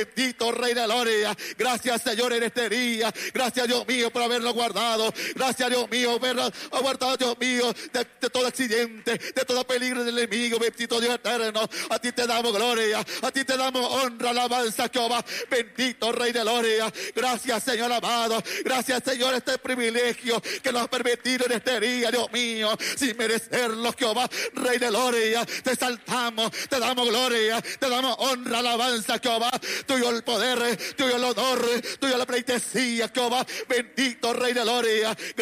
Bendito Rey de Gloria. Gracias, Señor, en este día. Gracias, Dios mío, por haberlo guardado. Gracias, Dios mío, haberlo guardado, Dios mío, de todo accidente, de todo peligro del enemigo. Bendito Dios eterno. A ti te damos gloria. A ti te damos honra, alabanza, Jehová. Bendito Rey de Gloria. Gracias, Señor amado. Gracias, Señor, este privilegio que nos has permitido en este día, Dios mío, sin merecerlo, Jehová, Rey de Gloria. Te exaltamos, te damos gloria, te damos honra, alabanza, Jehová. Tuyo el poder, tuyo el honor, tuyo la pleitesía, Jehová. Bendito Rey de Gloria.